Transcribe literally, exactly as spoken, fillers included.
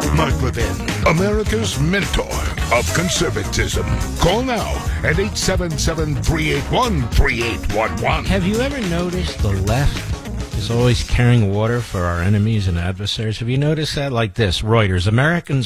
Mark Levin, America's mentor of conservatism. Call now at eight seven seven, three eight one, three eight one one. Have you ever noticed the left is always carrying water for our enemies and adversaries? Have you noticed that? Like this, Reuters, Americans